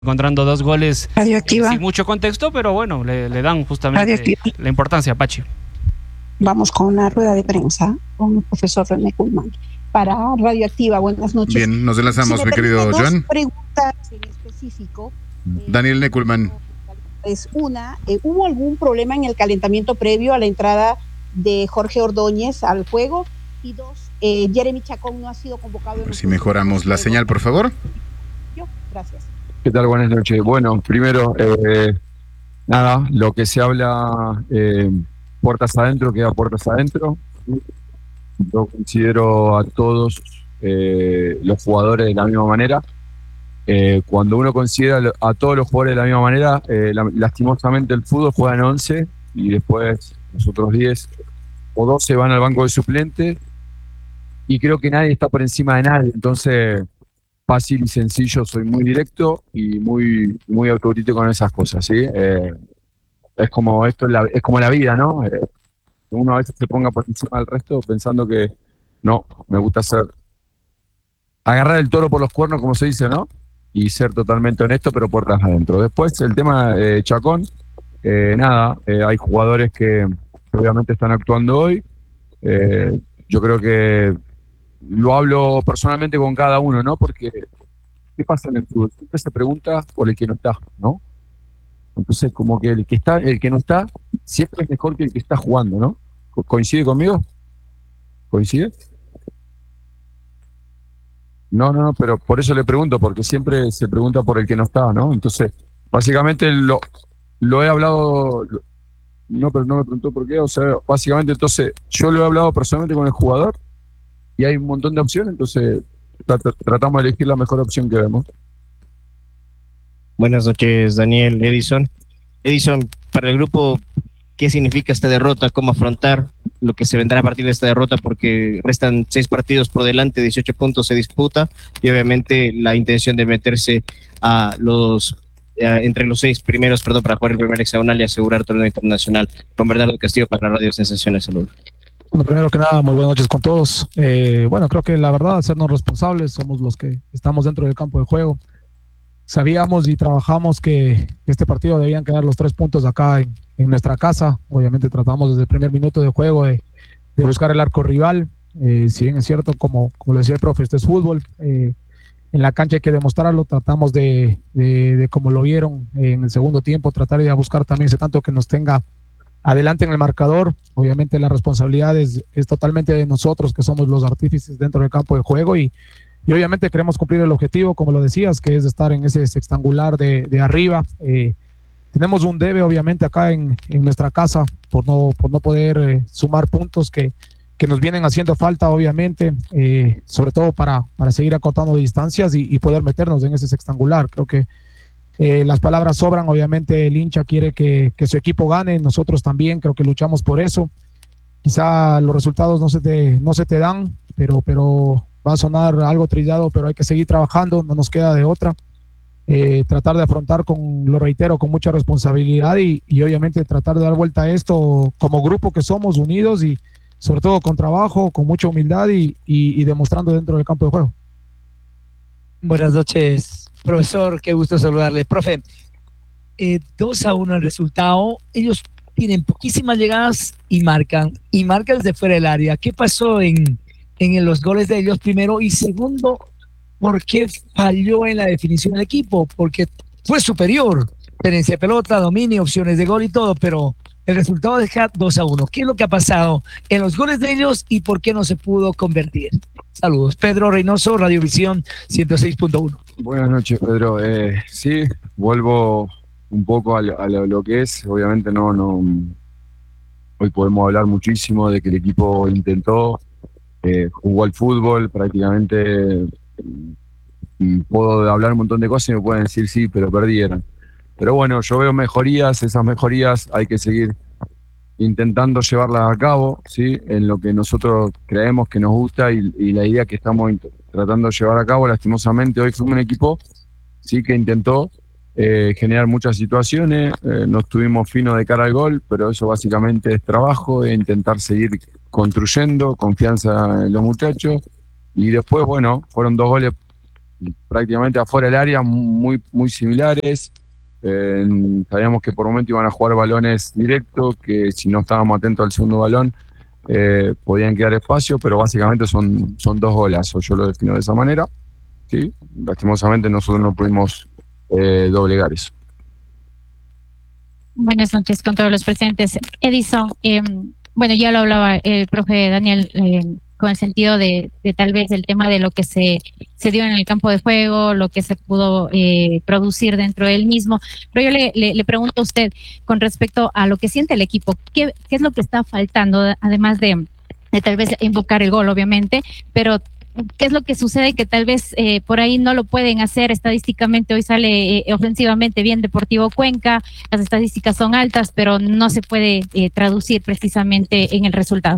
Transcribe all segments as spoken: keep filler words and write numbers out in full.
encontrando dos goles Radioactiva. sin mucho contexto, pero bueno, le, le dan justamente la importancia a Pachi. Vamos con una rueda de prensa con el profesor René Kuhlmann para Radioactiva. Buenas noches. Bien, nos enlazamos, si mi querido dos Joan. Preguntas en específico. Daniel Neckelman. Es una, eh, ¿hubo algún problema en el calentamiento previo a la entrada de Jorge Ordóñez al juego? Y dos, eh, Jeremy Chacón no ha sido convocado. En si mejoramos la señal, por favor. Yo, gracias. ¿Qué tal? Buenas noches. Bueno, primero, eh, nada, lo que se habla eh, puertas adentro, queda puertas adentro. Yo considero a todos eh, los jugadores de la misma manera. Eh, cuando uno considera a todos los jugadores de la misma manera, eh, la, lastimosamente el fútbol juega en once y después los otros diez o doce van al banco de suplente y creo que nadie está por encima de nadie. Entonces, fácil y sencillo, soy muy directo y muy, muy autocrítico con esas cosas, ¿sí? Eh, es como esto, es, la, es como la vida, ¿no? Eh, uno a veces se ponga por encima del resto pensando que no, me gusta hacer agarrar el toro por los cuernos, como se dice, ¿no? Y ser totalmente honesto, pero puertas adentro. Después, el tema de eh, Chacón, eh, nada, eh, hay jugadores que obviamente están actuando hoy. Eh, yo creo que lo hablo personalmente con cada uno, ¿no? Porque, ¿qué pasa en el fútbol? Siempre se pregunta por el que no está, ¿no? Entonces, como que el que está, el que no está, siempre es mejor que el que está jugando, ¿no? Co- ¿Coincide conmigo? ¿Coincide? No, no, no, pero por eso le pregunto, porque siempre se pregunta por el que no está, ¿no? Entonces, básicamente lo, lo he hablado, lo- no, pero no me preguntó por qué, o sea, básicamente entonces yo lo he hablado personalmente con el jugador y hay un montón de opciones, entonces tra- tratamos de elegir la mejor opción que vemos. Buenas noches, Daniel, Edison. Edison, para el grupo, ¿qué significa esta derrota? ¿Cómo afrontar lo que se vendrá a partir de esta derrota? Porque restan seis partidos por delante, dieciocho puntos se disputa y obviamente la intención de meterse a los eh, entre los seis primeros, perdón, para jugar el primer hexagonal y asegurar torneo internacional. Con Bernardo Castillo para Radio Sensaciones. Salud. Bueno, primero que nada, muy buenas noches con todos. Eh, bueno, creo que la verdad, hacernos responsables, somos los que estamos dentro del campo de juego. Sabíamos y trabajamos que este partido debían quedar los tres puntos acá en, en nuestra casa. Obviamente tratamos desde el primer minuto de juego de, de buscar el arco rival. Eh, si bien es cierto, como, como lo decía el profe, este es fútbol. Eh, en la cancha hay que demostrarlo. Tratamos de, de, de, como lo vieron en el segundo tiempo, tratar de buscar también ese tanto que nos tenga adelante en el marcador. Obviamente la responsabilidad es, es totalmente de nosotros, que somos los artífices dentro del campo de juego y Y obviamente queremos cumplir el objetivo, como lo decías, que es estar en ese sextangular de, de arriba. Eh, tenemos un debe, obviamente, acá en, en nuestra casa por no, por no poder eh, sumar puntos que, que nos vienen haciendo falta, obviamente, eh, sobre todo para, para seguir acortando distancias y, y poder meternos en ese sextangular. Creo que eh, las palabras sobran, obviamente el hincha quiere que, que su equipo gane, nosotros también creo que luchamos por eso. Quizá los resultados no se te, no se te dan, pero... pero va a sonar algo trillado, pero hay que seguir trabajando, no nos queda de otra. Eh, tratar de afrontar, con, lo reitero, con mucha responsabilidad y, y obviamente tratar de dar vuelta a esto como grupo que somos, unidos y sobre todo con trabajo, con mucha humildad y, y, y demostrando dentro del campo de juego. Buenas noches, profesor, qué gusto saludarle. Profe, eh, dos a uno el resultado, ellos tienen poquísimas llegadas y marcan, y marcan desde fuera del área. ¿Qué pasó en... en los goles de ellos primero? Y segundo, ¿por qué falló en la definición del equipo? Porque fue superior, tenencia de pelota, dominio, opciones de gol y todo, pero el resultado deja dos a uno. ¿Qué es lo que ha pasado en los goles de ellos y por qué no se pudo convertir? Saludos. Pedro Reynoso, Radiovisión ciento seis punto uno. Buenas noches, Pedro. Eh, sí, vuelvo un poco a lo, a lo, lo que es. Obviamente no, no. Hoy podemos hablar muchísimo de que el equipo intentó, Eh, jugó al fútbol prácticamente, eh, puedo hablar un montón de cosas y me pueden decir sí, pero perdieron. Pero bueno, yo veo mejorías, esas mejorías hay que seguir intentando llevarlas a cabo, ¿sí? En lo que nosotros creemos que nos gusta y, y la idea que estamos tratando de llevar a cabo. Lastimosamente hoy fuimos un equipo, sí, que intentó eh, generar muchas situaciones, eh, no estuvimos finos de cara al gol, pero eso básicamente es trabajo, e intentar seguir construyendo, confianza en los muchachos, y después, bueno, fueron dos goles prácticamente afuera del área, muy, muy similares. Eh, sabíamos que por momento iban a jugar balones directos, que si no estábamos atentos al segundo balón, eh, podían quedar espacio, pero básicamente son, son dos golazos, yo lo defino de esa manera. ¿Sí? Lastimosamente nosotros no pudimos eh, doblegar eso. Buenas noches con todos los presentes. Edison, eh, bueno, ya lo hablaba el profe Daniel, eh, con el sentido de, de tal vez el tema de lo que se, se dio en el campo de juego, lo que se pudo eh, producir dentro del mismo. Pero yo le, le, le pregunto a usted con respecto a lo que siente el equipo, ¿qué, qué es lo que está faltando, además de, de tal vez invocar el gol, obviamente, pero qué es lo que sucede que tal vez eh, por ahí no lo pueden hacer estadísticamente? Hoy sale eh, ofensivamente bien Deportivo Cuenca, las estadísticas son altas, pero no se puede eh, traducir precisamente en el resultado.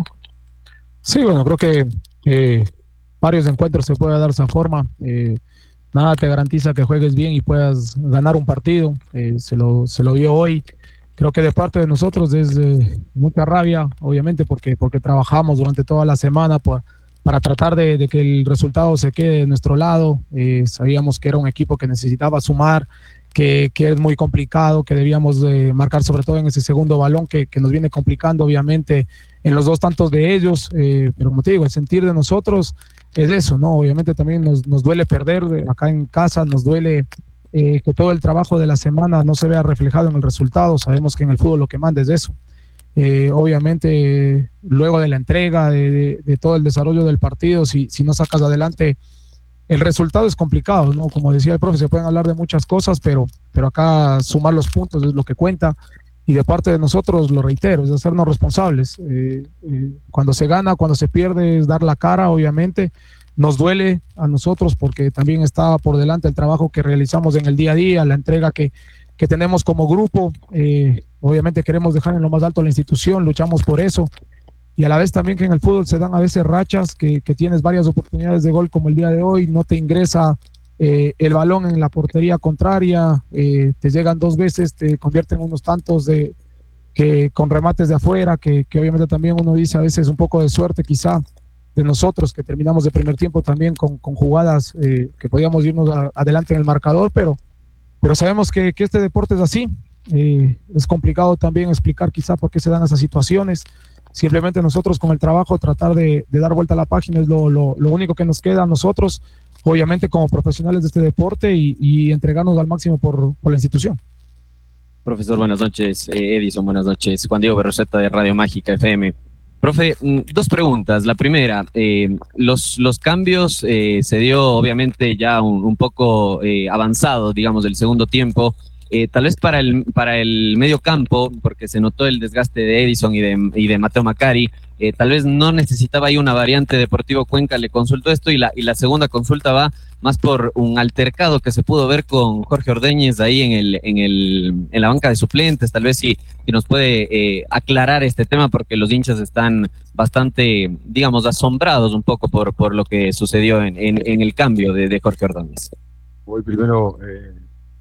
Sí, bueno, creo que eh, varios encuentros se puede dar esa forma. Eh, nada te garantiza que juegues bien y puedas ganar un partido. Eh, se lo, se lo vio hoy. Creo que de parte de nosotros es eh, mucha rabia, obviamente, porque, porque trabajamos durante toda la semana por, para tratar de, de que el resultado se quede de nuestro lado. Eh, sabíamos que era un equipo que necesitaba sumar, que, que es muy complicado, que debíamos eh, marcar sobre todo en ese segundo balón que, que nos viene complicando, obviamente, en los dos tantos de ellos, eh, pero como te digo, el sentir de nosotros es eso, ¿no? Obviamente también nos, nos duele perder acá en casa, nos duele eh, que todo el trabajo de la semana no se vea reflejado en el resultado. Sabemos que en el fútbol lo que manda es eso. Eh, obviamente, luego de la entrega, de, de, de todo el desarrollo del partido, si, si no sacas adelante, el resultado es complicado, ¿no? Como decía el profe, se pueden hablar de muchas cosas, pero, pero acá sumar los puntos es lo que cuenta. Y de parte de nosotros, lo reitero, es hacernos responsables. Eh, eh, cuando se gana, cuando se pierde, es dar la cara, obviamente. Nos duele a nosotros porque también está por delante el trabajo que realizamos en el día a día, la entrega que, que tenemos como grupo. Eh, obviamente queremos dejar en lo más alto la institución, luchamos por eso. Y a la vez también que en el fútbol se dan a veces rachas, que, que tienes varias oportunidades de gol como el día de hoy, no te ingresa Eh, el balón en la portería contraria, eh, te llegan dos veces, te convierten en unos tantos de, que, con remates de afuera, que, que obviamente también uno dice a veces un poco de suerte quizá de nosotros, que terminamos de primer tiempo también con, con jugadas eh, que podíamos irnos a, adelante en el marcador, pero, pero sabemos que, que este deporte es así. Eh, es complicado también explicar quizá por qué se dan esas situaciones. Simplemente nosotros con el trabajo tratar de, de dar vuelta a la página es lo, lo, lo único que nos queda a nosotros, obviamente como profesionales de este deporte, y, y entregarnos al máximo por, por la institución. Profesor, buenas noches. Eh, Edison, buenas noches. Juan Diego Berroseta de Radio Mágica F M. Profe, dos preguntas. La primera, eh, los, los cambios eh, se dio obviamente ya un, un poco eh, avanzado, digamos, del segundo tiempo. Eh, tal vez para el, para el medio campo, porque se notó el desgaste de Edison y de, y de Mateo Macari, eh, tal vez no necesitaba ahí una variante. Deportivo Cuenca le consultó esto, y la, y la segunda consulta va más por un altercado que se pudo ver con Jorge Ordóñez ahí en, el, en, el, en la banca de suplentes. Tal vez si, si nos puede eh, aclarar este tema, porque los hinchas están bastante, digamos, asombrados un poco por, por lo que sucedió en, en, en el cambio de, de Jorge Ordóñez. Voy primero... Eh...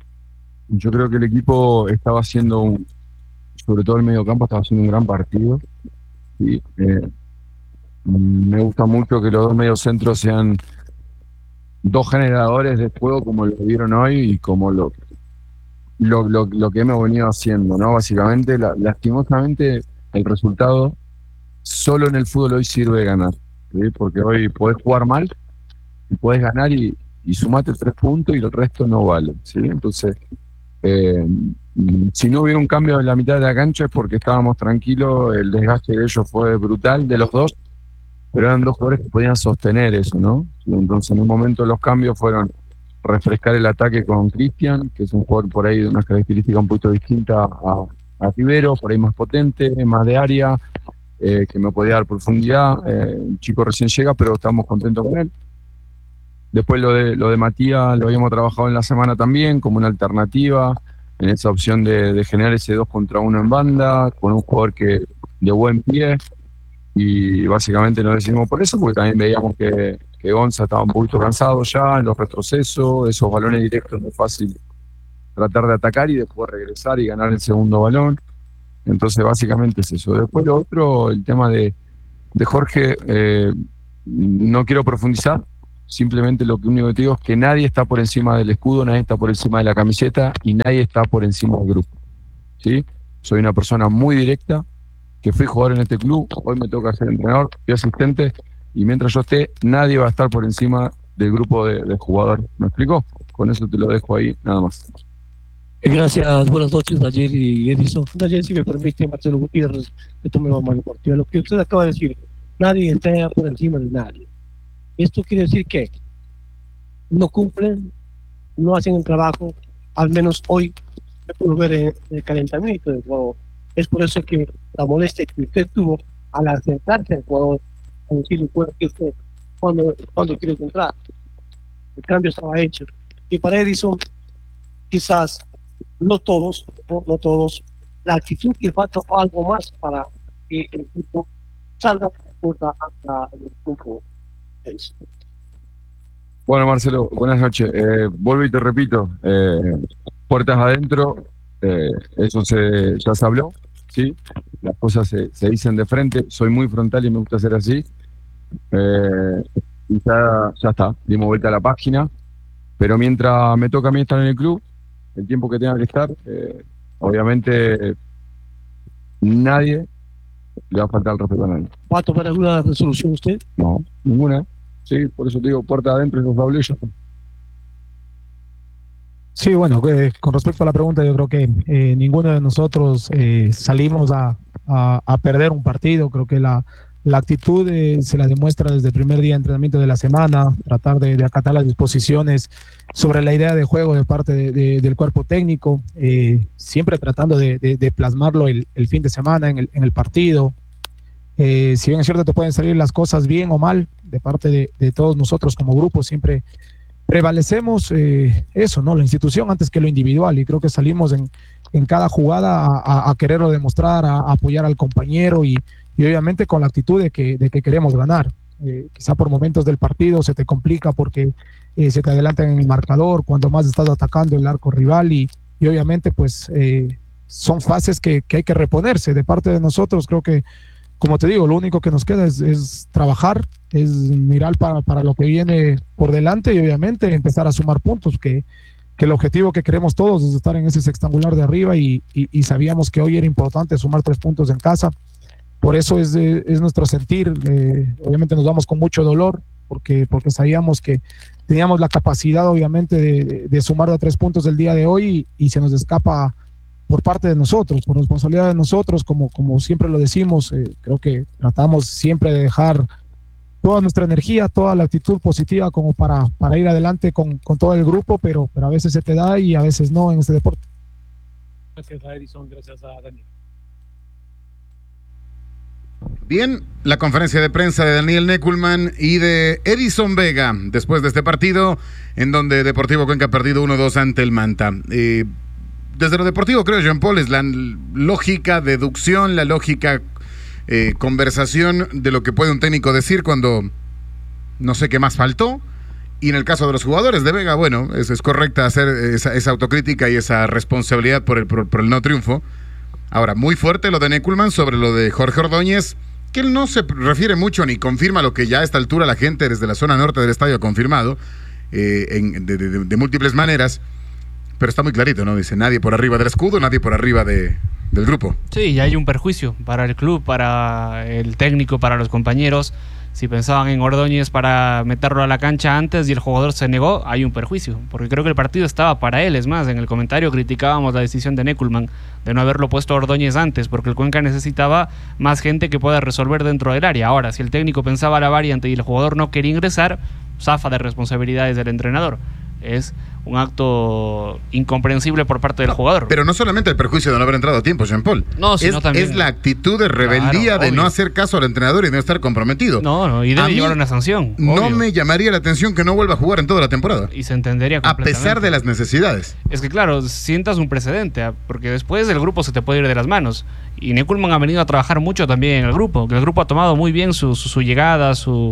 Yo creo que el equipo estaba haciendo, un, sobre todo el mediocampo, estaba haciendo un gran partido. Y, eh, me gusta mucho que los dos mediocentros sean dos generadores de juego, como lo vieron hoy y como lo, lo, lo, lo que hemos venido haciendo, ¿no? Básicamente, la, lastimosamente, el resultado solo en el fútbol hoy sirve de ganar, ¿sí? Porque hoy podés jugar mal y podés ganar y, y sumate tres puntos y el resto no vale, ¿sí? Entonces... Eh, si no hubiera un cambio en la mitad de la cancha es porque estábamos tranquilos, el desgaste de ellos fue brutal, de los dos, pero eran dos jugadores que podían sostener eso, ¿no? Entonces en un momento los cambios fueron refrescar el ataque con Cristian, que es un jugador por ahí de unas características un poquito distintas a, a Rivero, por ahí más potente, más de área, eh, que me podía dar profundidad. Eh, un chico recién llega, pero estamos contentos con él. Después lo de, lo de Matías lo habíamos trabajado en la semana también como una alternativa, en esa opción de, de generar ese dos contra uno en banda, con un jugador que de buen pie, y básicamente nos decidimos por eso, porque también veíamos que, que Gonza estaba un poquito cansado ya en los retrocesos, esos balones directos no es fácil tratar de atacar y después regresar y ganar el segundo balón. Entonces básicamente es eso. Después lo otro, el tema de, de Jorge, eh, no quiero profundizar, Simplemente lo que único que te digo es que nadie está por encima del escudo, nadie está por encima de la camiseta y nadie está por encima del grupo. ¿Sí? Soy una persona muy directa, que fui jugador en este club, hoy me toca ser entrenador, fui asistente, y mientras yo esté, nadie va a estar por encima del grupo de, de jugadores. ¿Me explico? Con eso te lo dejo ahí, nada más. Gracias, buenas noches, Daniel y Edison. Daniel, si me permite, Marcelo Gutiérrez, esto me va mal deportivo. Lo que usted acaba de decir, nadie está por encima de nadie. Esto quiere decir que no cumplen, no hacen el trabajo, al menos hoy, se pudo ver en el calentamiento del juego. Es por eso que la molestia que usted tuvo al acercarse al jugador, a decirle que usted cuando, cuando quiere entrar. El cambio estaba hecho. Y para Edison, quizás no todos, no, no todos, la actitud que falta algo más para que el equipo salga hasta el grupo. Bueno, Marcelo, buenas noches. Eh, vuelvo y te repito, eh, puertas adentro, eh, eso se, ya se habló, ¿sí? Las cosas se, se dicen de frente, soy muy frontal y me gusta ser así. Eh, y ya, ya está, dimos vuelta a la página, pero mientras me toca a mí estar en el club, el tiempo que tenga que estar, eh, obviamente eh, nadie le va a faltar el respeto a nadie. ¿Va a tomar alguna resolución usted? No, ninguna. Sí, por eso te digo, puerta adentro y los hablé. Sí, bueno, eh, con respecto a la pregunta, yo creo que eh, ninguno de nosotros eh, salimos a, a, a perder un partido. Creo que la, la actitud eh, se la demuestra desde el primer día de entrenamiento de la semana, tratar de, de acatar las disposiciones sobre la idea de juego de parte de, de, del cuerpo técnico, eh, siempre tratando de, de, de plasmarlo el, el fin de semana en el, en el partido. Eh, si bien es cierto te pueden salir las cosas bien o mal de parte de, de todos nosotros como grupo, siempre prevalecemos eh, eso, ¿no? La institución antes que lo individual, y creo que salimos en, en cada jugada a, a, a quererlo demostrar, a, a apoyar al compañero y, y obviamente con la actitud de que, de que queremos ganar. Eh, quizá por momentos del partido se te complica porque eh, se te adelantan en el marcador cuando más estás atacando el arco rival y, y obviamente pues eh, son fases que, que hay que reponerse de parte de nosotros. Creo que, como te digo, lo único que nos queda es, es trabajar, es mirar para, para lo que viene por delante y obviamente empezar a sumar puntos, que, que el objetivo que queremos todos es estar en ese sextangular de arriba y, y, y sabíamos que hoy era importante sumar tres puntos en casa. Por eso es, es nuestro sentir. Eh, obviamente nos vamos con mucho dolor porque, porque sabíamos que teníamos la capacidad obviamente de, de sumar de tres puntos el día de hoy y, y se nos escapa por parte de nosotros, por responsabilidad de nosotros, como, como siempre lo decimos. Eh, creo que tratamos siempre de dejar toda nuestra energía, toda la actitud positiva como para, para ir adelante con, con todo el grupo, pero, pero a veces se te da y a veces no en este deporte. Gracias a Edison, gracias a Daniel. Bien, la conferencia de prensa de Daniel Neculman y de Edison Vega después de este partido en donde Deportivo Cuenca ha perdido uno dos ante el Manta. Eh, desde lo deportivo creo, Jean Paul, es la lógica deducción, la lógica eh, conversación de lo que puede un técnico decir cuando no sé qué más faltó. Y en el caso de los jugadores de Vega, bueno, es, es correcta hacer esa, esa autocrítica y esa responsabilidad por el, por, por el no triunfo. Ahora, muy fuerte lo de Neculman sobre lo de Jorge Ordóñez, que él no se refiere mucho ni confirma lo que ya a esta altura la gente desde la zona norte del estadio ha confirmado eh, en, de, de, de múltiples maneras, pero está muy clarito, ¿no? Dice, nadie por arriba del escudo, nadie por arriba de, del grupo. Sí, y hay un perjuicio para el club, para el técnico, para los compañeros. Si pensaban en Ordóñez para meterlo a la cancha antes y el jugador se negó, hay un perjuicio, porque creo que el partido estaba para él. Es más, en el comentario criticábamos la decisión de Neculman de no haberlo puesto a Ordóñez antes, porque el Cuenca necesitaba más gente que pueda resolver dentro del área. Ahora, si el técnico pensaba la variante y el jugador no quería ingresar, zafa de responsabilidades del entrenador. Es un acto incomprensible por parte del no, jugador. Pero no solamente el perjuicio de no haber entrado a tiempo, Jean Paul. No, sino es, también es la actitud de rebeldía, claro, de obvio. no hacer caso al entrenador y de no estar comprometido. No, no, y debe llevar una sanción. No obvio. me llamaría la atención que no vuelva a jugar en toda la temporada. Y se entendería A completamente. pesar de las necesidades. Es que claro, sientas un precedente, porque después el grupo se te puede ir de las manos. Y Neculman ha venido a trabajar mucho también en el grupo, que el grupo ha tomado muy bien su, su, su llegada, su...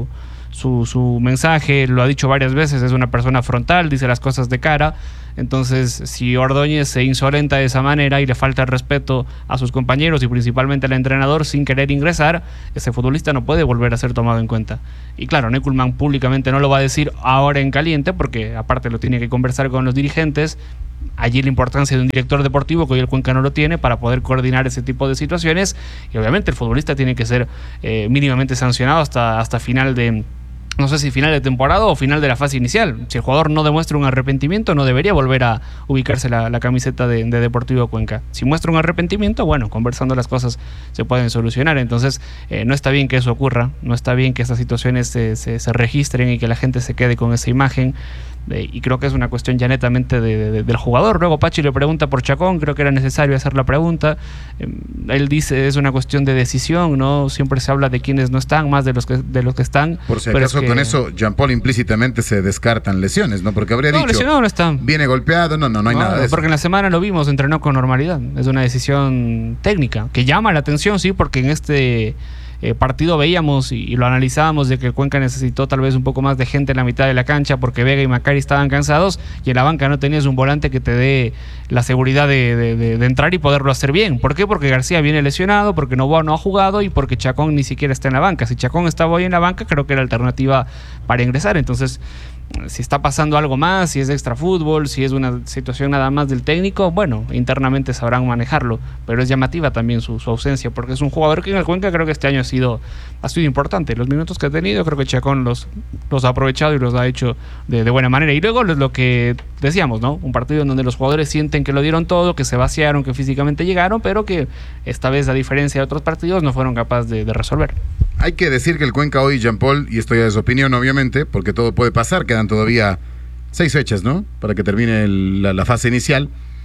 su, su mensaje, lo ha dicho varias veces, es una persona frontal, dice las cosas de cara. Entonces, si Ordóñez se insolenta de esa manera y le falta el respeto a sus compañeros y principalmente al entrenador sin querer ingresar, ese futbolista no puede volver a ser tomado en cuenta. Y claro, Neckelmann públicamente no lo va a decir ahora en caliente, porque aparte lo tiene que conversar con los dirigentes. Allí la importancia de un director deportivo, que hoy el Cuenca no lo tiene, para poder coordinar ese tipo de situaciones. Y obviamente el futbolista tiene que ser eh, mínimamente sancionado hasta, hasta final de... no sé si final de temporada o final de la fase inicial. Si el jugador no demuestra un arrepentimiento, no debería volver a ubicarse la, la camiseta de, de Deportivo Cuenca. Si muestra un arrepentimiento, bueno, conversando las cosas se pueden solucionar. Entonces, eh, no está bien que eso ocurra, no está bien que estas situaciones se, se, se registren y que la gente se quede con esa imagen. Eh, y creo que es una cuestión ya netamente de, de, del jugador. Luego Pachi le pregunta por Chacón, creo que era necesario hacer la pregunta. Eh, él dice es una cuestión de decisión, ¿no? Siempre se habla de quienes no están, más de los que, de los que están. Por si acaso que... con eso, Jean Paul implícitamente se descartan lesiones, ¿no? Porque habría no, dicho, lesionado no está. Viene golpeado, no, no, no hay no, nada de eso. Porque en la semana lo vimos, entrenó con normalidad. Es una decisión técnica que llama la atención, sí, porque en este... Eh, partido veíamos y, y lo analizábamos de que el Cuenca necesitó tal vez un poco más de gente en la mitad de la cancha porque Vega y Macari estaban cansados y en la banca no tenías un volante que te dé la seguridad de, de, de, de entrar y poderlo hacer bien. ¿Por qué? Porque García viene lesionado, porque Novoa no ha jugado y porque Chacón ni siquiera está en la banca. Si Chacón estaba hoy en la banca, creo que era alternativa para ingresar. Entonces, si está pasando algo más, si es extra fútbol, si es una situación nada más del técnico, bueno, internamente sabrán manejarlo, pero es llamativa también su, su ausencia, porque es un jugador que en el Cuenca creo que este año ha sido, ha sido importante. Los minutos que ha tenido, creo que Chacón los, los ha aprovechado y los ha hecho de, de buena manera. Y luego es lo que decíamos, ¿no? Un partido en donde los jugadores sienten que lo dieron todo, que se vaciaron, que físicamente llegaron, pero que esta vez, a diferencia de otros partidos, no fueron capaces de, de resolver. Hay que decir que el Cuenca hoy, Jean Paul, y esto ya es opinión obviamente, porque todo puede pasar, quedan todavía seis fechas, ¿no? Para que termine el, la, la fase inicial.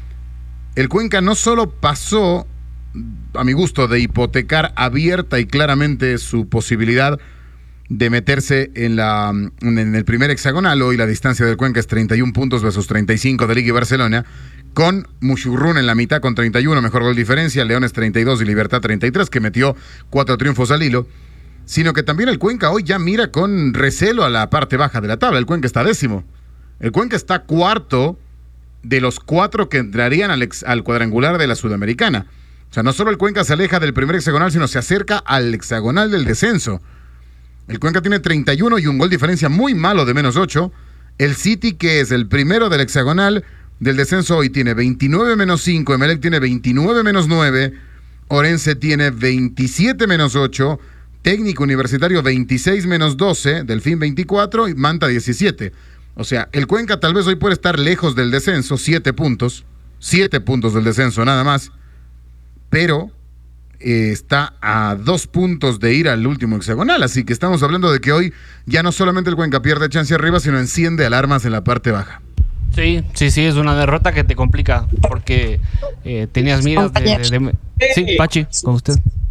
El Cuenca no solo pasó, a mi gusto, de hipotecar abierta y claramente su posibilidad de meterse en, la, en el primer hexagonal. Hoy la distancia del Cuenca es treinta y un puntos versus treinta y cinco de Liga y Barcelona, con Mushurrun en la mitad con treinta y uno, mejor gol diferencia, Leones treinta y dos y Libertad treinta y tres, que metió cuatro triunfos al hilo. Sino que también el Cuenca hoy ya mira con recelo a la parte baja de la tabla. El Cuenca está décimo. El Cuenca está cuarto de los cuatro que entrarían al, ex, al cuadrangular de la Sudamericana. O sea, no solo el Cuenca se aleja del primer hexagonal, sino se acerca al hexagonal del descenso. El Cuenca tiene treinta y uno y un gol diferencia muy malo de menos ocho. El City, que es el primero del hexagonal del descenso, hoy tiene veintinueve menos cinco. Emelec tiene veintinueve menos nueve. Orense tiene veintisiete menos ocho. Técnico Universitario veintiséis menos doce, Delfín veinticuatro y Manta diecisiete. O sea, el Cuenca tal vez hoy puede estar lejos del descenso, siete puntos, siete puntos del descenso nada más, pero eh, está a dos puntos de ir al último hexagonal, así que estamos hablando de que hoy ya no solamente el Cuenca pierde chance arriba, sino enciende alarmas en la parte baja. Sí, sí, sí, es una derrota que te complica, porque eh, tenías miras de, de, de... Sí, Pachi, con usted.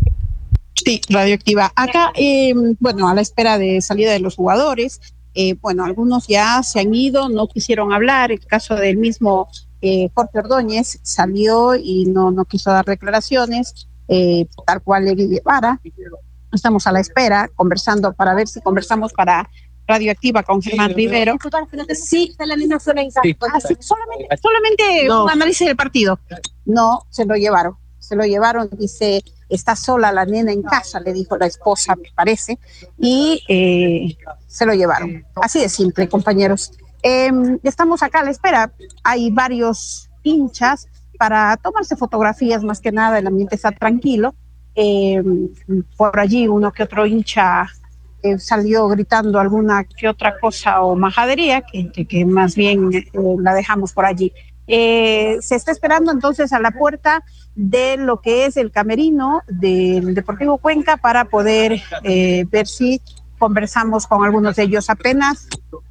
Sí, Radioactiva. Acá, eh, bueno, a la espera de salida de los jugadores, eh, bueno, algunos ya se han ido, no quisieron hablar. El caso del mismo eh, Jorge Ordóñez salió y no, no quiso dar declaraciones, eh, tal cual Eddie Guevara. Estamos a la espera, conversando para ver si conversamos para Radioactiva con Germán Rivero. Sí, está la misma zona. Ah, sí, solamente, solamente no. Un análisis del partido. No, se lo llevaron. Se lo llevaron, dice, está sola la nena en casa, le dijo la esposa, me parece, y eh, se lo llevaron. Así de simple, compañeros. Eh, estamos acá a la espera. Hay varios hinchas para tomarse fotografías, más que nada, el ambiente está tranquilo. Eh, por allí uno que otro hincha eh, salió gritando alguna que otra cosa o majadería, que, que, que más bien eh, la dejamos por allí. Eh, se está esperando entonces a la puerta de lo que es el camerino del Deportivo Cuenca para poder eh, ver si conversamos con algunos de ellos. Apenas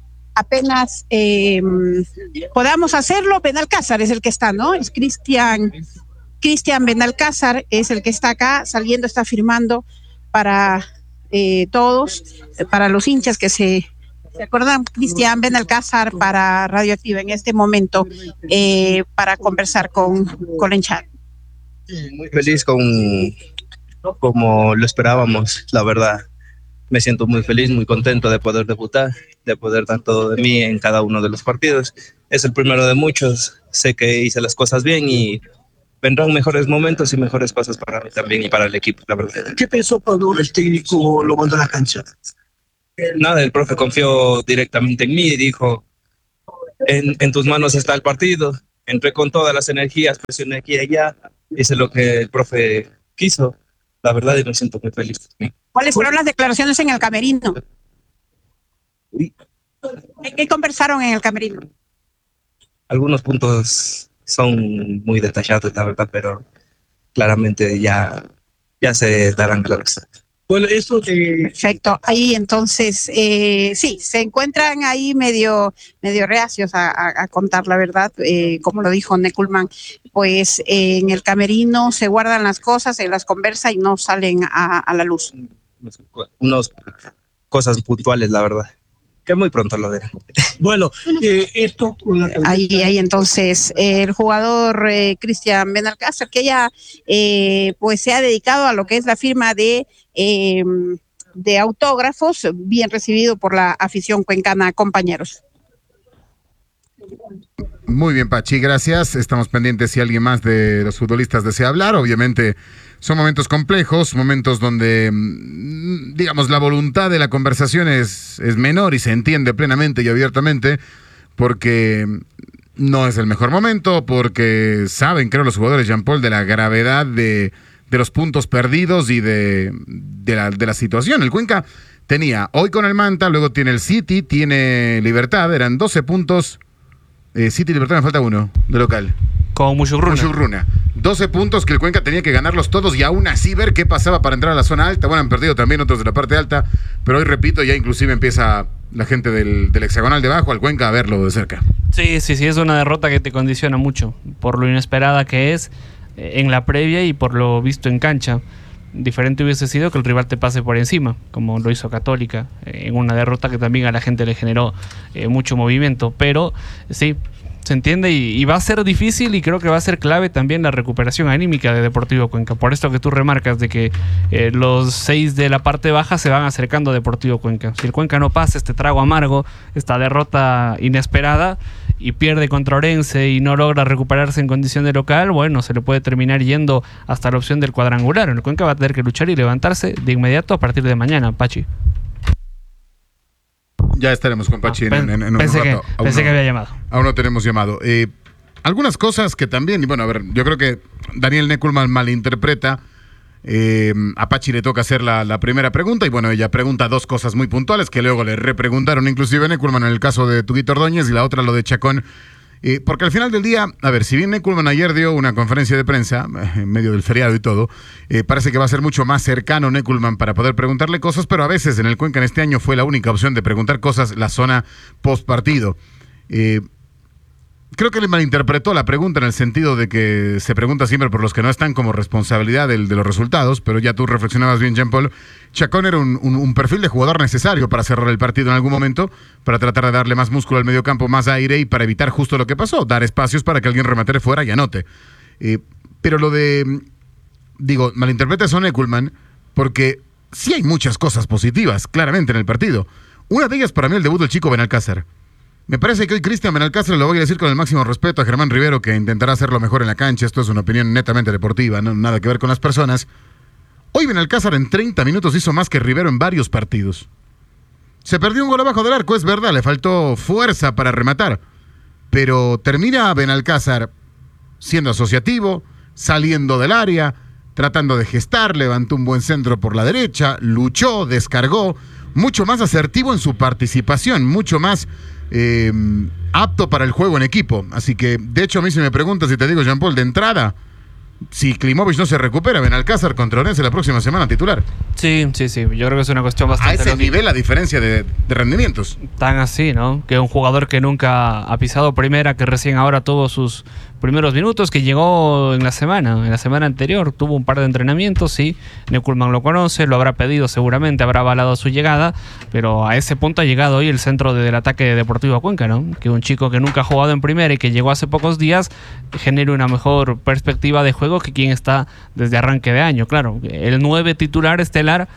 apenas eh, podamos hacerlo. Benalcázar es el que está, ¿no? Es Cristian Cristian Benalcázar es el que está acá saliendo, está firmando para eh, todos, para los hinchas que se ¿Se acuerdan? Cristian Benalcázar para Radioactiva en este momento eh, para conversar con, con la hinchada. Muy feliz con como lo esperábamos, la verdad. me siento muy feliz, muy contento de poder debutar, de poder dar todo de mí en cada uno de los partidos. Es el primero de muchos, sé que hice las cosas bien y vendrán mejores momentos y mejores cosas para mí también y para el equipo, la verdad. ¿Qué pensó cuando el técnico lo mandó a la cancha? Nada, el profe confió directamente en mí y dijo, en, en tus manos está el partido. Entré con todas las energías, presioné aquí y allá, hice lo que el profe quiso, la verdad, y me siento muy feliz. ¿Cuáles fueron las declaraciones en el camerino? ¿En qué conversaron en el camerino? Algunos puntos son muy detallados, la verdad, pero claramente ya, ya se darán claros. Bueno, eso de... Perfecto. Ahí entonces, eh, sí, se encuentran ahí medio, medio reacios a, a, a contar la verdad, eh, como lo dijo Neckelmann, pues eh, en el camerino se guardan las cosas, se las conversa y no salen a, a la luz. Unas cosas puntuales, la verdad, que muy pronto lo verán. Bueno, eh, esto... Ahí, ahí entonces eh, el jugador eh, Cristian Benalcázar, que ya eh, pues se ha dedicado a lo que es la firma de, eh, de autógrafos, bien recibido por la afición cuencana, compañeros. Muy bien, Pachi, gracias. Estamos pendientes si alguien más de los futbolistas desea hablar. Obviamente son momentos complejos, momentos donde, digamos, la voluntad de la conversación es, es menor y se entiende plenamente y abiertamente porque no es el mejor momento, porque saben, creo, los jugadores, Jean-Paul, de la gravedad de, de los puntos perdidos y de, de, la, de la situación. El Cuenca tenía hoy con el Manta, luego tiene el City, tiene Libertad, eran doce puntos. Eh, City y Libertad, me falta uno de local. Con Muchugruna. Muchugruna. doce puntos que el Cuenca tenía que ganarlos todos y aún así ver qué pasaba para entrar a la zona alta. Bueno, han perdido también otros de la parte alta, pero hoy, repito, ya inclusive empieza la gente del, del hexagonal de abajo al Cuenca a verlo de cerca. Sí, sí, sí, es una derrota que te condiciona mucho por lo inesperada que es en la previa y por lo visto en cancha. Diferente hubiese sido que el rival te pase por encima, como lo hizo Católica, en una derrota que también a la gente le generó eh, mucho movimiento, pero sí, se entiende y, y va a ser difícil y creo que va a ser clave también la recuperación anímica de Deportivo Cuenca, por esto que tú remarcas de que eh, los seis de la parte baja se van acercando a Deportivo Cuenca. Si el Cuenca no pasa este trago amargo, esta derrota inesperada y pierde contra Orense y no logra recuperarse en condición de local, bueno, se le puede terminar yendo hasta la opción del cuadrangular. El Cuenca va a tener que luchar y levantarse de inmediato a partir de mañana, Pachi. Ya estaremos con Pachi ah, en, en, en un pensé rato. Que, pensé no, que había llamado. Aún no tenemos llamado. Eh, algunas cosas que también, y bueno, a ver, yo creo que Daniel Neckelmann malinterpreta. Eh, a Pachi le toca hacer la, la primera pregunta y bueno, ella pregunta dos cosas muy puntuales que luego le repreguntaron inclusive a Neckelmann en el caso de Tuguito Ordóñez y la otra lo de Chacón. Eh, porque al final del día, a ver, si bien Neckelmann ayer dio una conferencia de prensa, en medio del feriado y todo, eh, parece que va a ser mucho más cercano Neckelmann para poder preguntarle cosas, pero a veces en el Cuenca en este año fue la única opción de preguntar cosas la zona post partido. Eh, creo que le malinterpretó la pregunta en el sentido de que se pregunta siempre por los que no están como responsabilidad del, de los resultados, pero ya tú reflexionabas bien, Jean-Paul. Chacón era un, un, un perfil de jugador necesario para cerrar el partido en algún momento, para tratar de darle más músculo al mediocampo, más aire y para evitar justo lo que pasó, dar espacios para que alguien remate fuera y anote. Eh, pero lo de, digo, malinterpreta eso Neckelmann, porque sí hay muchas cosas positivas, claramente, en el partido. Una de ellas para mí el debut del chico Benalcázar. Me parece que hoy Cristian Benalcázar, lo voy a decir con el máximo respeto a Germán Rivero, que intentará hacerlo mejor en la cancha. Esto es una opinión netamente deportiva, no nada que ver con las personas. Hoy Benalcázar en treinta minutos hizo más que Rivero en varios partidos. Se perdió un gol abajo del arco, es verdad, le faltó fuerza para rematar. Pero termina Benalcázar siendo asociativo, saliendo del área, tratando de gestar, levantó un buen centro por la derecha, luchó, descargó, mucho más asertivo en su participación, mucho más... Eh, apto para el juego en equipo. Así que, de hecho, a mí si me preguntas, si te digo, Jean-Paul, de entrada, si Klimovic no se recupera, Benalcázar contra Orense la próxima semana titular. Sí, sí, sí. Yo creo que es una cuestión bastante... A ese lógica. nivel la diferencia de, de rendimientos. Tan así, ¿no? Que un jugador que nunca ha pisado primera, que recién ahora tuvo sus primeros minutos, que llegó en la semana, en la semana anterior, tuvo un par de entrenamientos, sí. Neckelmann lo conoce, lo habrá pedido seguramente, habrá avalado su llegada, pero a ese punto ha llegado hoy el centro de, del ataque de Deportivo Cuenca, ¿no? Que un chico que nunca ha jugado en primera y que llegó hace pocos días genere una mejor perspectiva de juego que quien está desde arranque de año, claro. El nueve titular estelar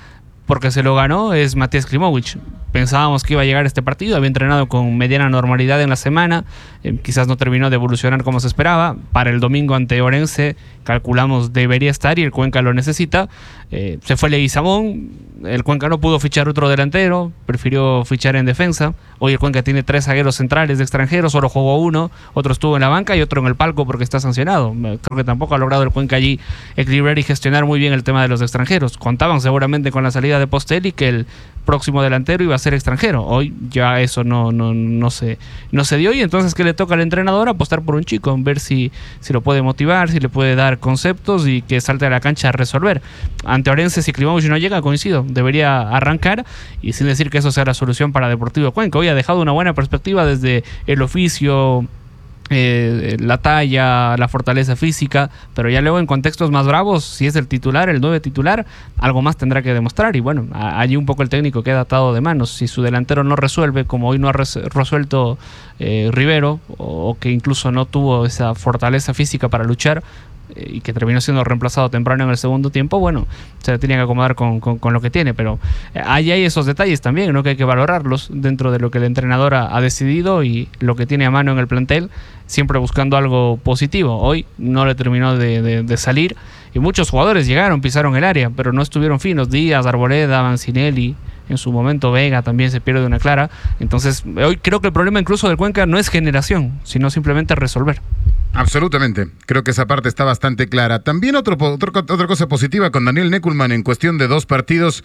porque se lo ganó, es Matías Klimovic. Pensábamos que iba a llegar este partido, había entrenado con mediana normalidad en la semana, eh, quizás no terminó de evolucionar como se esperaba. Para el domingo ante Orense calculamos debería estar y el Cuenca lo necesita. Eh, se fue Leguizamón, el Cuenca no pudo fichar otro delantero, prefirió fichar en defensa. Hoy el Cuenca tiene tres zagueros centrales de extranjeros, solo jugó uno, otro estuvo en la banca y otro en el palco porque está sancionado. Creo que tampoco ha logrado el Cuenca allí equilibrar y gestionar muy bien el tema de los extranjeros. Contaban seguramente con la salida de Postel y que el próximo delantero iba a ser extranjero. Hoy ya eso no, no, no, se, no se dio, y entonces ¿qué le toca al entrenador? Apostar por un chico, ver si, si lo puede motivar, si le puede dar conceptos y que salte a la cancha a resolver. Ante Orense, si Klimovic no llega, coincido, debería arrancar, y sin decir que eso sea la solución para Deportivo Cuenca. Hoy ha dejado una buena perspectiva desde el oficio, Eh, la talla, la fortaleza física, pero ya luego en contextos más bravos, si es el titular, el nueve titular, algo más tendrá que demostrar, y bueno, a, allí un poco el técnico queda atado de manos. Si su delantero no resuelve, como hoy no ha res, resuelto eh, Rivero, o, o que incluso no tuvo esa fortaleza física para luchar, eh, y que terminó siendo reemplazado temprano en el segundo tiempo, bueno, se tenía que acomodar con, con, con lo que tiene, pero eh, ahí hay esos detalles también, ¿no?, que hay que valorarlos dentro de lo que el entrenador ha, ha decidido y lo que tiene a mano en el plantel, siempre buscando algo positivo. Hoy no le terminó de, de, de salir, y muchos jugadores llegaron, pisaron el área, pero no estuvieron finos. Díaz, Arboleda, Mancinelli, en su momento Vega también se pierde una clara. Entonces hoy creo que el problema incluso del Cuenca no es generación, sino simplemente resolver. Absolutamente, creo que esa parte está bastante clara. También otro, otro, otra cosa positiva con Daniel Neculman en cuestión de dos partidos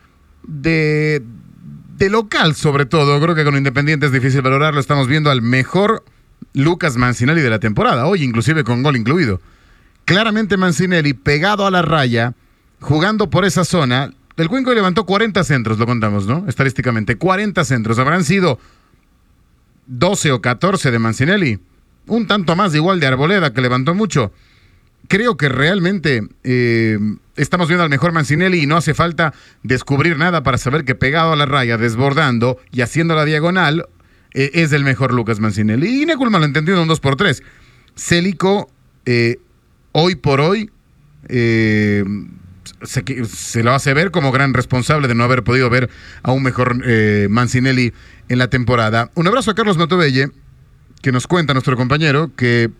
de, de local, sobre todo. Creo que con Independiente es difícil valorarlo. Estamos viendo al mejor Lucas Mancinelli de la temporada, hoy inclusive con gol incluido. Claramente Mancinelli pegado a la raya, jugando por esa zona. El Cuenca levantó cuarenta centros, lo contamos, ¿no? Estadísticamente, cuarenta centros. Habrán sido doce o catorce de Mancinelli, un tanto más de igual de Arboleda, que levantó mucho. Creo que realmente eh, estamos viendo al mejor Mancinelli y no hace falta descubrir nada para saber que pegado a la raya, desbordando y haciendo la diagonal, eh, es el mejor Lucas Mancinelli. Y Neculman lo entendió en un dos por tres. Célico, eh, hoy por hoy, eh, se, se lo hace ver como gran responsable de no haber podido ver a un mejor eh, Mancinelli en la temporada. Un abrazo a Carlos Matovelle, que nos cuenta nuestro compañero que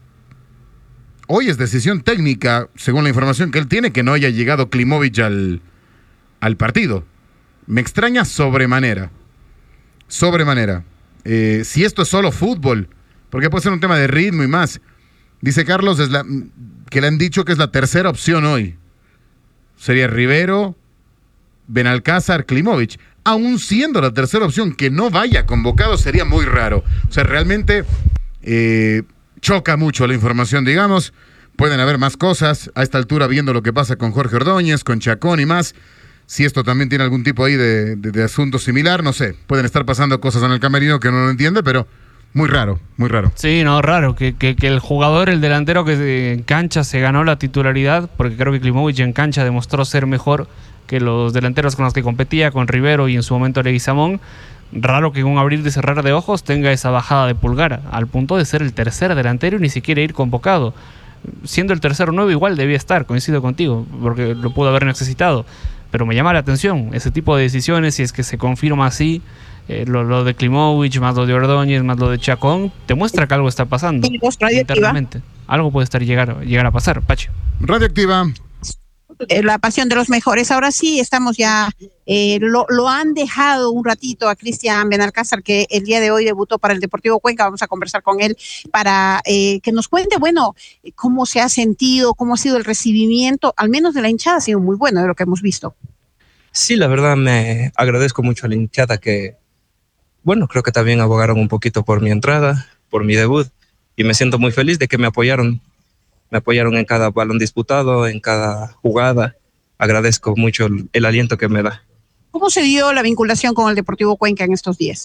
hoy es decisión técnica, según la información que él tiene, que no haya llegado Klimovic al, al partido. Me extraña sobremanera. Sobremanera. Eh, si esto es solo fútbol, porque puede ser un tema de ritmo y más. Dice Carlos es la, que le han dicho que es la tercera opción hoy. Sería Rivero, Benalcázar, Klimovic. Aún siendo la tercera opción, que no vaya convocado sería muy raro. O sea, realmente eh, choca mucho la información, digamos. Pueden haber más cosas a esta altura, viendo lo que pasa con Jorge Ordóñez, con Chacón y más. Si esto también tiene algún tipo ahí de, de, de asunto similar, no sé. Pueden estar pasando cosas en el camerino que uno no entiende, pero muy raro, muy raro. Sí, no, raro. Que, que, que el jugador, el delantero que en cancha se ganó la titularidad, porque creo que Klimovic en cancha demostró ser mejor que los delanteros con los que competía, con Rivero y en su momento Leguizamón. Raro que en un abrir y cerrar de ojos tenga esa bajada de pulgar, al punto de ser el tercer delantero y ni siquiera ir convocado. Siendo el tercero nuevo, igual debía estar, coincido contigo, porque lo pudo haber necesitado. Pero me llama la atención ese tipo de decisiones, si es que se confirma así, eh, lo, lo de Klimovic, más lo de Ordóñez, más lo de Chacón, te muestra que algo está pasando internamente. Algo puede estar llegar, llegar a pasar, Pacho. Radioactiva. La pasión de los mejores. Ahora sí, estamos ya, eh, lo, lo han dejado un ratito a Cristian Benalcázar, que el día de hoy debutó para el Deportivo Cuenca. Vamos a conversar con él para eh, que nos cuente, bueno, cómo se ha sentido, cómo ha sido el recibimiento, al menos de la hinchada, ha sido muy bueno de lo que hemos visto. Sí, la verdad me agradezco mucho a la hinchada que, bueno, creo que también abogaron un poquito por mi entrada, por mi debut, y me siento muy feliz de que me apoyaron. Me apoyaron en cada balón disputado, en cada jugada. Agradezco mucho el, el aliento que me da. ¿Cómo se dio la vinculación con el Deportivo Cuenca en estos días?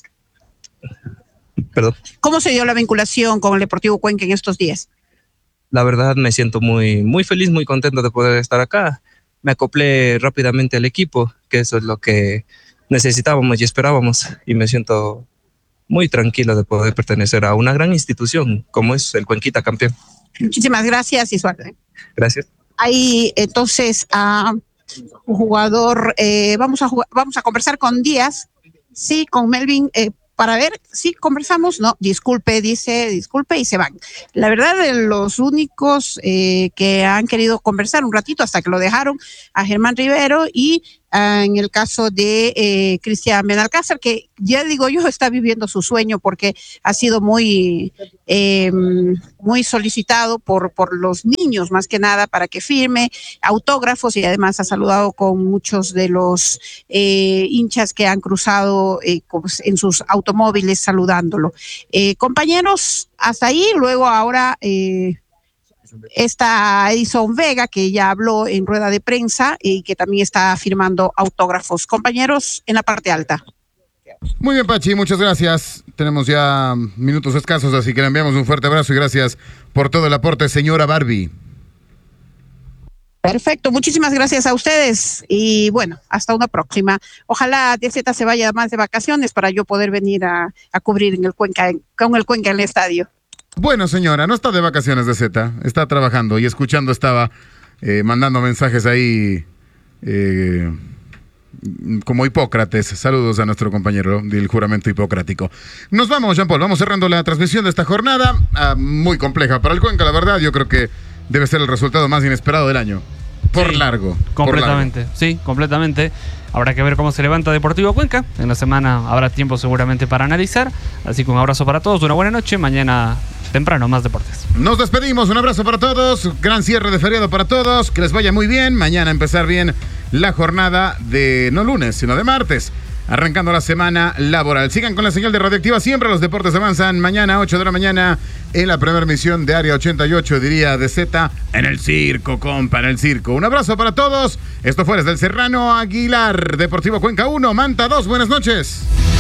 Perdón. ¿Cómo se dio la vinculación con el Deportivo Cuenca en estos días? La verdad me siento muy, muy feliz, muy contento de poder estar acá. Me acoplé rápidamente al equipo, que eso es lo que necesitábamos y esperábamos. Y me siento muy tranquilo de poder pertenecer a una gran institución como es el Cuenquita Campeón. Muchísimas gracias y suerte. Gracias. Ahí entonces a jugador, eh, vamos, a jugar, vamos a conversar con Díaz, sí, con Melvin, eh, para ver si conversamos. No, disculpe, dice, disculpe, y se van. La verdad, los únicos eh, que han querido conversar un ratito hasta que lo dejaron a Germán Rivero y uh, en el caso de eh, Cristian Benalcázar, que ya digo yo, está viviendo su sueño porque ha sido muy, eh, muy solicitado por, por los niños, más que nada, para que firme autógrafos, y además ha saludado con muchos de los eh, hinchas que han cruzado eh, en sus automóviles saludándolo. Eh, compañeros, hasta ahí. Luego ahora eh, está Edison Vega, que ya habló en rueda de prensa y que también está firmando autógrafos. Compañeros, en la parte alta. Muy bien, Pachi, muchas gracias. Tenemos ya minutos escasos, así que le enviamos un fuerte abrazo y gracias por todo el aporte, señora Barbie. Perfecto, muchísimas gracias a ustedes y bueno, hasta una próxima. Ojalá D Z se vaya más de vacaciones para yo poder venir a, a cubrir en el Cuenca, en, con el Cuenca en el estadio. Bueno, señora, no está de vacaciones D Z, está trabajando y escuchando, estaba eh, mandando mensajes ahí eh, como Hipócrates. Saludos a nuestro compañero del juramento hipocrático. Nos vamos, Jean Paul, vamos cerrando la transmisión de esta jornada, ah, muy compleja para el Cuenca, la verdad. Yo creo que debe ser el resultado más inesperado del año. Por sí, largo. Completamente, por largo. sí, completamente. Habrá que ver cómo se levanta Deportivo Cuenca. En la semana habrá tiempo seguramente para analizar. Así que un abrazo para todos, una buena noche. Mañana temprano, más deportes. Nos despedimos, un abrazo para todos. Gran cierre de feriado para todos. Que les vaya muy bien. Mañana empezar bien la jornada de no lunes, sino de martes. Arrancando la semana laboral. Sigan con la señal de Radioactiva. Siempre los deportes avanzan. Mañana, ocho de la mañana, en la primera emisión de Área ochenta y ocho, diría D Z, en el circo, compa, en el circo. Un abrazo para todos. Esto fue desde el Serrano Aguilar. Deportivo Cuenca uno, Manta dos. Buenas noches.